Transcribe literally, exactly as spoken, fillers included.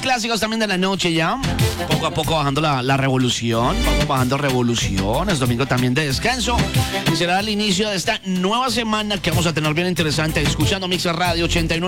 clásicos también de la noche ya. Poco a poco bajando la, la revolución. Vamos bajando revoluciones. Domingo también de descanso. Y será el inicio de esta nueva semana que vamos a tener bien interesante. Escuchando Mixer Radio ochenta y nueve.